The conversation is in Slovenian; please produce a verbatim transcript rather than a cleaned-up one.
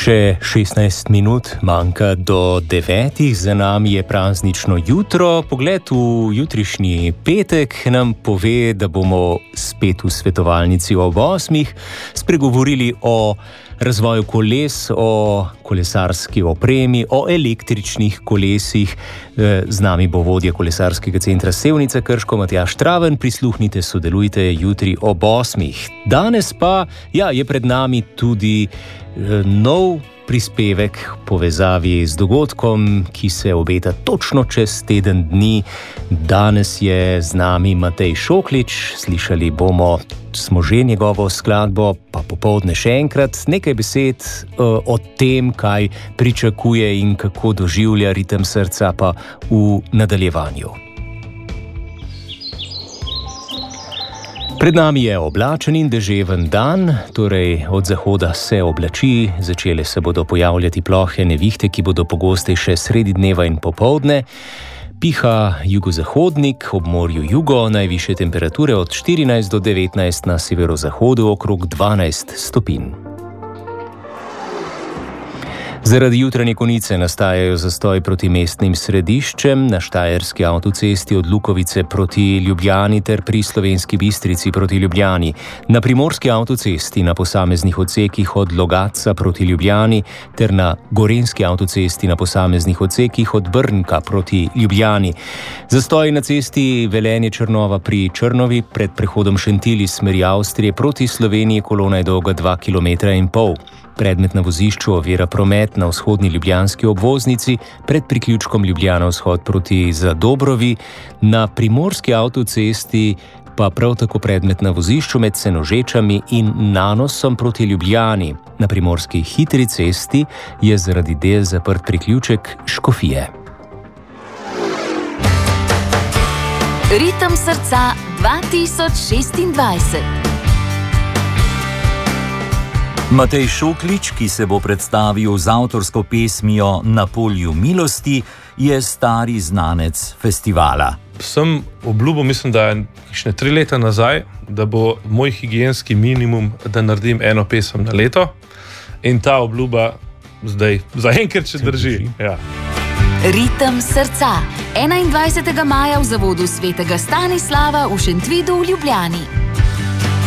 Še šestnajst minut manjka do devetih, za nami je praznično jutro. Pogled v jutrišnji petek nam pove, da bomo spet v svetovalnici ob osmih spregovorili o razvoju koles, o kolesarski opremi, o električnih kolesih. Z nami bo vodja kolesarskega centra Sevnica Krško, Matjaž Traven. Prisluhnite, sodelujte jutri ob osmih. Danes pa ja, je pred nami tudi nov prispevek v povezavi z dogodkom, ki se obeta točno čez teden dni. Danes je z nami Matej Šoklič, slišali bomo smo že njegovo skladbo, pa popoldne še enkrat nekaj besed uh, o tem, kaj pričakuje in kako doživlja ritem srca pa v nadaljevanju. Pred nami je oblačen in deževen dan, torej od zahoda se oblači, začele se bodo pojavljati plohe nevihte, ki bodo pogostejše sredi dneva in popoldne. Piha jugozahodnik, ob morju jugo, najvišje temperature od štirinajst do devetnajst, na severozahodu okrog dvanajst stopinj. Zaradi jutranje konice nastajajo zastoji proti mestnim središčem, na štajerski avtocesti od Lukovice proti Ljubljani ter pri Slovenski Bistrici proti Ljubljani, na primorski avtocesti na posameznih odsekih od Logatca proti Ljubljani ter na gorenjski avtocesti na posameznih odsekih od Brnka proti Ljubljani. Zastoji na cesti Velenje Črnova pri Črnovi pred prehodom Šentilj iz smeri Avstrije proti Sloveniji, kolona je dolga dva kilometra in pol. Predmet na vozišču ovira promet na vzhodni ljubljanski obvoznici pred priključkom Ljubljana vzhod proti Zadobrovi, na primorski avtocesti pa prav tako predmet na vozišču med Senožečami in Nanosom proti Ljubljani. Na primorski hitri cesti je zaradi del zaprt priključek Škofije. Ritem srca dva tisoč šestindvajset. Matej Šoklič, ki se bo predstavil z avtorsko pesmijo Na polju milosti, je stari znanec festivala. Sem obljubil, mislim, da je kakšne tri leta nazaj, da bo moj higienski minimum, da naredim eno pesem na leto. In ta obljuba zdaj zaenkrat še drži. Ja. Ritem srca. enaindvajsetega maja v zavodu svetega Stanislava v Šentvidu v Ljubljani.